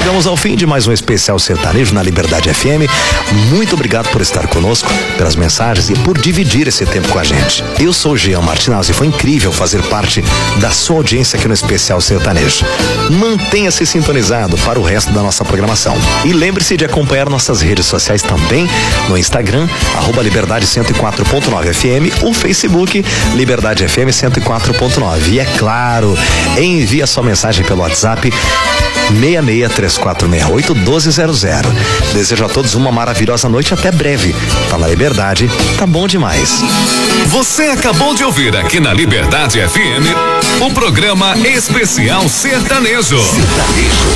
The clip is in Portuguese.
chegamos ao fim de mais um especial sertanejo na Liberdade FM. Muito obrigado por estar conosco, pelas mensagens e por dividir esse tempo com a gente. Eu sou o Jean Martinaz e foi incrível fazer parte da sua audiência aqui no especial sertanejo. Mantenha-se sintonizado para o resto da nossa programação. E lembre-se de acompanhar nossas redes sociais também no Instagram, @Liberdade 104.9 FM, o Facebook Liberdade FM 104.9. E é claro, envie a sua mensagem pelo WhatsApp 6634681200. Desejo a todos uma maravilhosa noite, até breve. Tá na Liberdade, tá bom demais. Você acabou de ouvir aqui na Liberdade FM o programa Especial Sertanejo.